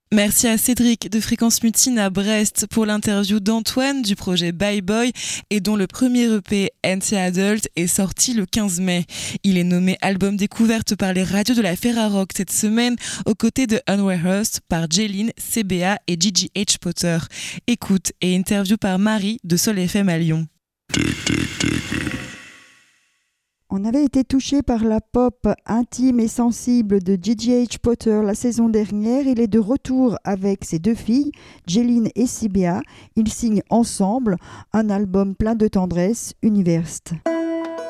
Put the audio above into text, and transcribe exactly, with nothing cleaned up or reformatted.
Merci à Cédric de Fréquence Mutine à Brest pour l'interview d'Antoine du projet Bye Boy et dont le premier E P Anti-Adult est sorti le quinze mai. Il est nommé album découverte par les radios de la Ferrarock cette semaine aux côtés de Unrehearsed par Jeline, C B A et Gigi H. Potter. Écoute et interview par Marie de Sol F M à Lyon. On avait été touché par la pop intime et sensible de Gigi H. Potter la saison dernière. Il est de retour avec ses deux filles, Jeline et C B A. Ils signent ensemble un album plein de tendresse, Universed.